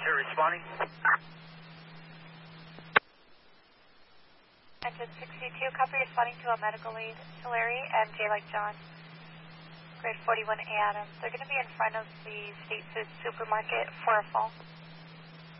Roger, responding. Engine 62, copy, responding to a medical aid to Larry and J like John. Grade 41A Adams. They're going to be in front of the State Food Supermarket for a fall.